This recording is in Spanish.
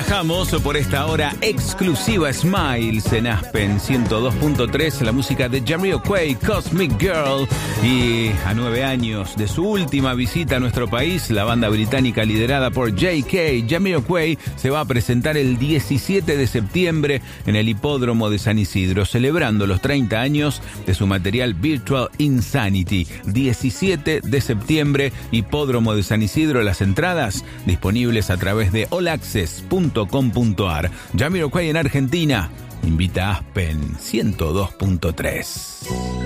Viajamos por esta hora exclusiva Smiles en Aspen 102.3, la música de Jamiroquai, Cosmic Girl. Y a 9 años de su última visita a nuestro país, la banda británica liderada por J.K. Jamiroquai se va a presentar el 17 de septiembre en el Hipódromo de San Isidro, celebrando los 30 años de su material Virtual Insanity. 17 de septiembre, Hipódromo de San Isidro. Las entradas disponibles a través de allaccess.com.ar. Jamiroquai en Argentina invita a Aspen 102.3.